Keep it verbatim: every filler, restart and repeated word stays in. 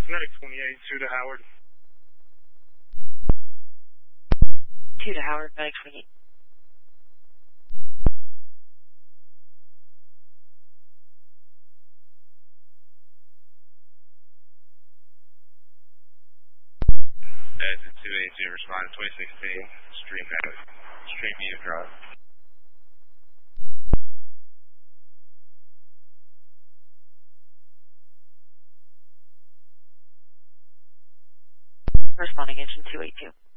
nine twenty-eight, two to Howard. two to Howard, nine twenty-eight. That's a two eighty, respond to twenty sixteen, Stream Stream Media Drive. Responding engine two eighty-two.